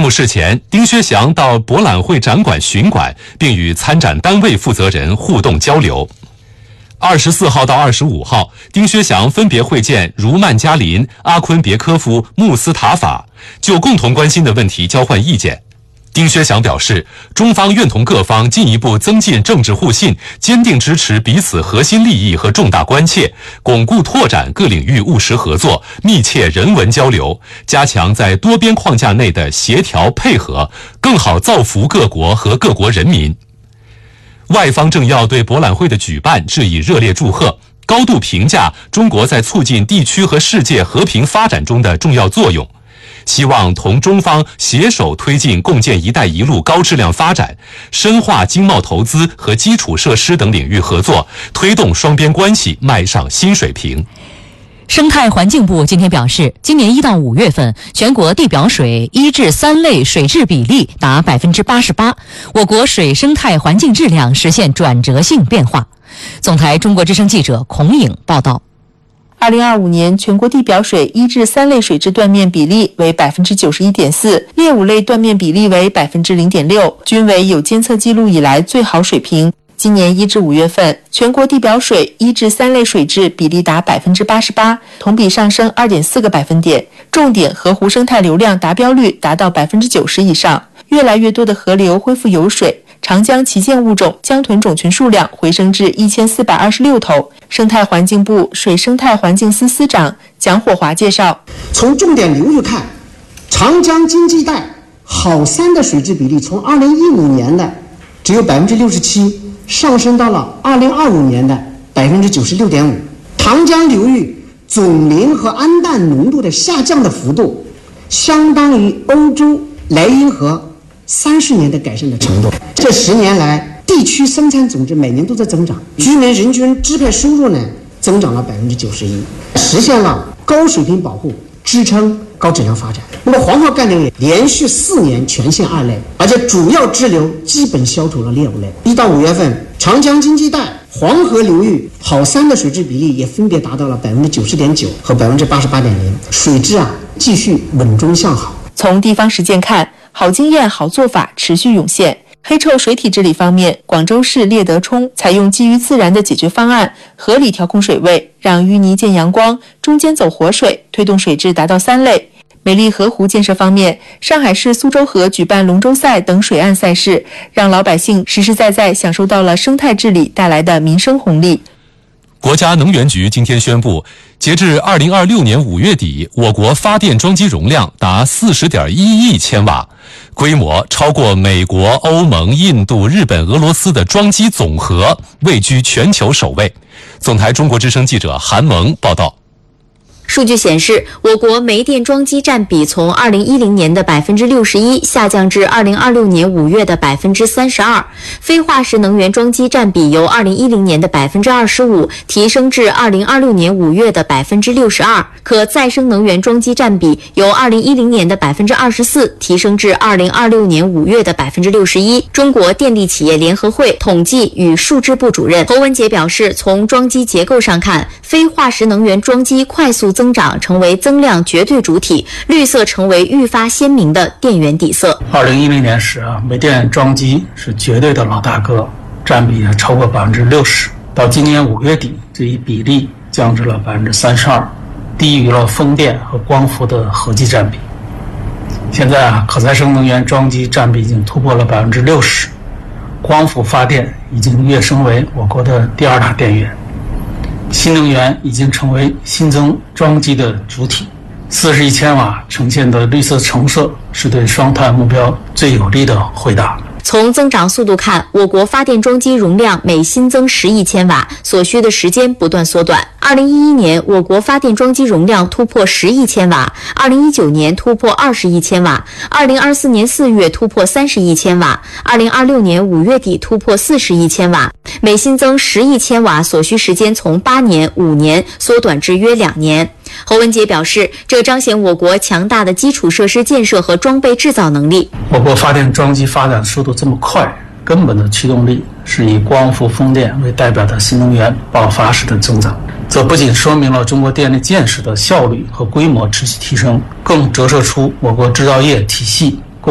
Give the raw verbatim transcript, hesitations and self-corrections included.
幕式前，丁薛祥到博览会展馆巡馆，并与参展单位负责人互动交流。二十四号到二十五号，丁薛祥分别会见如曼加林、阿昆别科夫、穆斯塔法，就共同关心的问题交换意见。丁薛祥表示，中方愿同各方进一步增进政治互信，坚定支持彼此核心利益和重大关切，巩固拓展各领域务实合作，密切人文交流，加强在多边框架内的协调配合，更好造福各国和各国人民。外方政要对博览会的举办致以热烈祝贺，高度评价中国在促进地区和世界和平发展中的重要作用，希望同中方携手推进共建“一带一路”高质量发展，深化经贸投资和基础设施等领域合作，推动双边关系迈上新水平。 生态环境部今天表示，今年一到五月份，全国地表水一至三类水质比例达百分之八十八，我国水生态环境质量实现转折性变化。总台中国之声记者孔颖报道。 二零二五年全国地表水一至三类水质断面比例为百分之九十一点四，劣五类断面比例为百分之零点六，均为有监测记录以来最好水平。今年一至五月份，全国地表水一至三类水质比例达百分之八十八，同比上升二点四个百分点。重点河湖生态流量达标率达到百分之九十以上，越来越多的河流恢复有水。长江旗舰物种江豚种群数量回升至一千四百二十六头。生态环境部水生态环境司司长蒋火华介绍， 从重点流域看，长江经济带好山的水质比例从二零一五年的只有百分之六十七，上升到了二零二五年的百分之九十六点五。长江流域总磷和氨氮浓度的下降的幅度，相当于欧洲莱茵河三十年的改善的程度。这十年来，地区生产总值每年都在增长，居民人均支配收入呢增长了百分之九十一，实现了高水平保护，支撑高质量发展。那么黄河干流也连续四年全线二类，而且主要支流基本消除了劣五类。一到五月份，长江经济带、黄河流域好山的水质比例也分别达到了百分之九十点九和百分之八十八点零，水质啊继续稳中向好。 从地方实践看，好经验、好做法持续涌现。黑臭水体治理方面，广州市猎德冲采用基于自然的解决方案，合理调控水位，让淤泥见阳光，中间走活水，推动水质达到三类。美丽河湖建设方面，上海市苏州河举办龙舟赛等水岸赛事，让老百姓实实在在享受到了生态治理带来的民生红利。 国家能源局今天宣布，截至二零二六年五月底，我国发电装机容量达四十点一亿千瓦，规模超过美国、欧盟、印度、日本、俄罗斯的装机总和，位居全球首位。总台中国之声记者韩萌报道。 数据显示，我国煤电装机占比从二零一零年的百分之六十一下降至二零二六年五月的百分之三十二，非化石能源装机占比由二零一零年的百分之二十五提升至二零二六年五月的百分之六十二，可再生能源装机占比由二零一零年的百分之二十四提升至二零二六年五月的百分之六十一。中国电力企业联合会统计与数字部主任侯文杰表示，从装机结构上看，非化石能源装机快速增长成为增量绝对主体，绿色成为愈发鲜明的电源底色。 二零一零年时啊，煤电装机是绝对的老大哥，占比也超过百分之六十。到今年五月底，这一比例降至了百分之三十二，低于了风电和光伏的合计占比。现在啊，可再生能源装机占比已经突破了百分之六十，光伏发电已经跃升为我国的第二大电源。新能源已经成为新增装机的主体，四十亿千瓦呈现的绿色橙色是对双碳目标最有力的回答。 从增长速度看，我国发电装机容量每新增十亿千瓦，所需的时间不断缩短。二零一一年，我国发电装机容量突破十亿千瓦；二零一九年突破二十亿千瓦；二零二四年四月突破三十亿千瓦；二零二六年五月底突破四十亿千瓦。每新增十亿千瓦，所需时间从八年、五年缩短至约两年。侯文杰表示，这彰显我国强大的基础设施建设和装备制造能力。 我国发电装机发展速度这么快，根本的驱动力是以光伏、风电为代表的新能源爆发式的增长。这不仅说明了中国电力建设的效率和规模持续提升，更折射出我国制造业体系